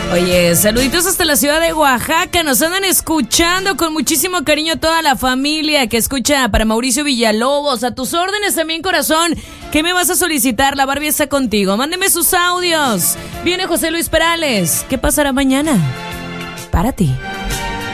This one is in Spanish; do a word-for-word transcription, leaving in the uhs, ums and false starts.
Oye, saluditos hasta la ciudad de Oaxaca. Nos andan escuchando con muchísimo cariño toda la familia que escucha para Mauricio Villalobos. A tus órdenes también, corazón. ¿Qué me vas a solicitar? La Barbie está contigo. Mándeme sus audios. Viene José Luis Perales. ¿Qué pasará mañana? Para ti.